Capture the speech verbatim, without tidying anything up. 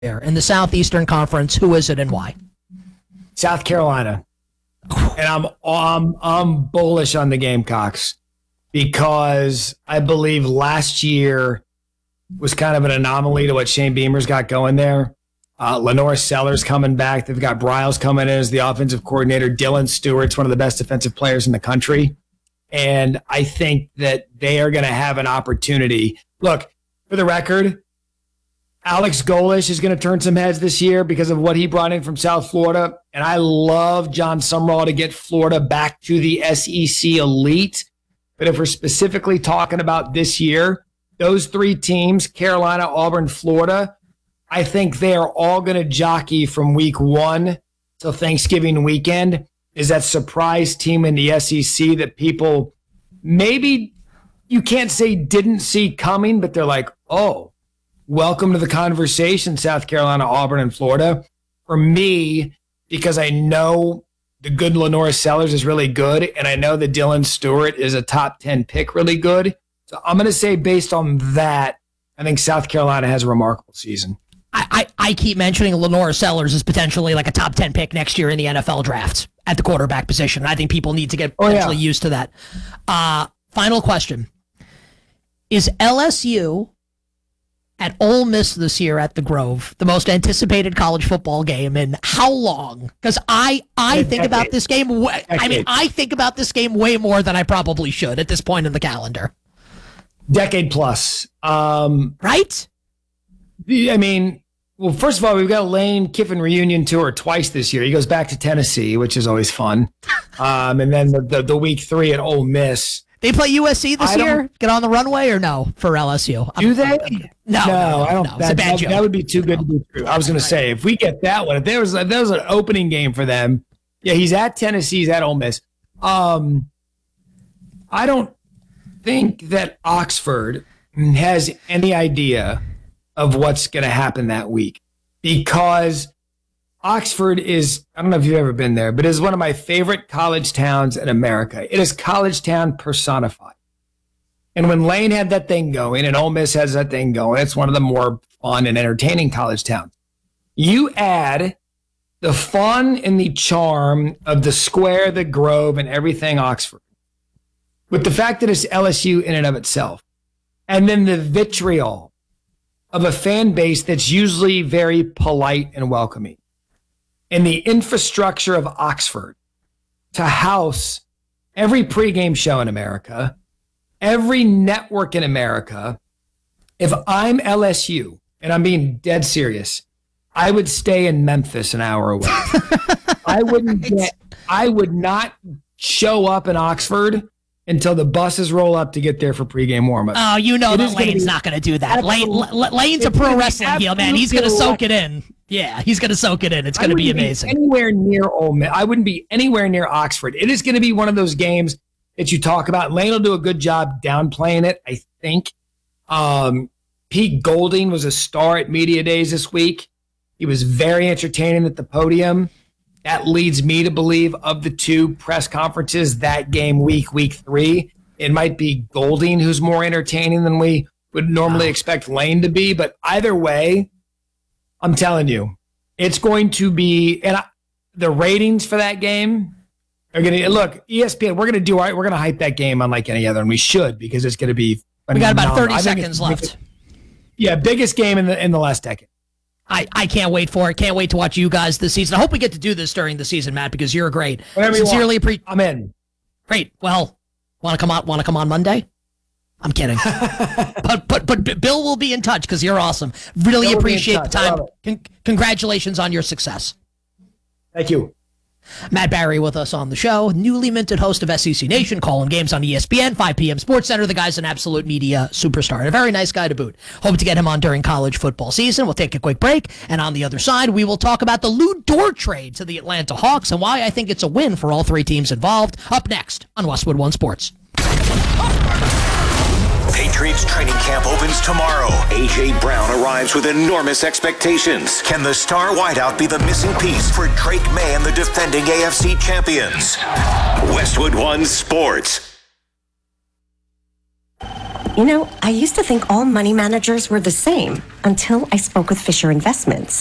there in the Southeastern Conference. Who is it and why? South Carolina. And I'm, I'm, I'm bullish on the Gamecocks because I believe last year was kind of an anomaly to what Shane Beamer's got going there. Uh, Lenore Sellers coming back. They've got Bryles coming in as the offensive coordinator. Dylan Stewart's one of the best defensive players in the country. And I think that they are going to have an opportunity. Look, for the record, Alex Golish is going to turn some heads this year because of what he brought in from South Florida. And I love John Sumrall to get Florida back to the S E C elite. But if we're specifically talking about this year, those three teams, Carolina, Auburn, Florida, I think they are all going to jockey from week one till Thanksgiving weekend. Is that surprise team in the S E C that people maybe you can't say didn't see coming, but they're like, oh, welcome to the conversation, South Carolina, Auburn, and Florida. For me, because I know the good Lenore Sellers is really good, and I know that Dylan Stewart is a top ten pick really good. So I'm going to say based on that, I think South Carolina has a remarkable season. I, I, I keep mentioning Lenore Sellers as potentially like a top ten pick next year in the N F L draft at the quarterback position. I think people need to get potentially oh, yeah. used to that. Uh, final question. Is L S U at Ole Miss this year at the Grove the most anticipated college football game in how long? Because I, I think about this game. Way, I mean, I think about this game way more than I probably should at this point in the calendar. Decade plus. Um, right? I mean, well, first of all, we've got a Lane Kiffin reunion tour twice this year. He goes back to Tennessee, which is always fun. Um, and then the, the, the week three at Ole Miss. They play U S C this year? Get on the runway or no for L S U? Do they? No, no, no I don't. No, that, that, that would be too good to be true. I was going to say, if we get that one, if there was, if there was an opening game for them, yeah, he's at Tennessee, he's at Ole Miss. Um, I don't think that Oxford has any idea of what's going to happen that week because Oxford is, I don't know if you've ever been there, but it is one of my favorite college towns in America. It is college town personified. And when Lane had that thing going and Ole Miss has that thing going, it's one of the more fun and entertaining college towns. You add the fun and the charm of the square, the Grove, and everything Oxford with the fact that it's L S U in and of itself, and then the vitriol of a fan base that's usually very polite and welcoming. And the infrastructure of Oxford to house every pregame show in America, every network in America. If I'm L S U, and I'm being dead serious, I would stay in Memphis an hour away. I wouldn't get, I would not show up in Oxford until the buses roll up to get there for pregame warm-up. Oh, you know that Lane's not going to do that. Lane, Lane's a pro wrestling heel, man. He's going to soak it in. Yeah, he's going to soak it in. It's going to be amazing. Be anywhere near Ole Miss. I wouldn't be anywhere near Oxford. It is going to be one of those games that you talk about. Lane will do a good job downplaying it, I think. Um, Pete Golding was a star at Media Days this week. He was very entertaining at the podium. That leads me to believe of the two press conferences that game week, week three, it might be Golding who's more entertaining than we would normally wow. expect Lane to be. But either way, I'm telling you, it's going to be, and I, the ratings for that game are going to, look, E S P N, we're going to do, we're going to hype that game unlike any other, and we should because it's going to be. We got about thirty seconds left. Biggest, yeah, biggest game in the in the last decade. I, I can't wait for it. Can't wait to watch you guys this season. I hope we get to do this during the season, Matt, because you're great. Whatever Sincerely appreciate. I'm in. Great. Well, want to come on? Want to come on Monday? I'm kidding. but but but Bill will be in touch because you're awesome. Really Bill appreciate the time. Con- congratulations on your success. Thank you. Matt Barry with us on the show, newly minted host of S E C Nation, calling games on E S P N, five p.m. Sports Center. The guy's an absolute media superstar and a very nice guy to boot. Hope to get him on during college football season. We'll take a quick break, and on the other side, we will talk about the Lou Dort trade to the Atlanta Hawks and why I think it's a win for all three teams involved. Up next on Westwood One Sports. Patriots training camp opens tomorrow. A J. Brown arrives with enormous expectations. Can the star wideout be the missing piece for Drake May and the defending A F C champions? Westwood One Sports. You know, I used to think all money managers were the same until I spoke with Fisher Investments.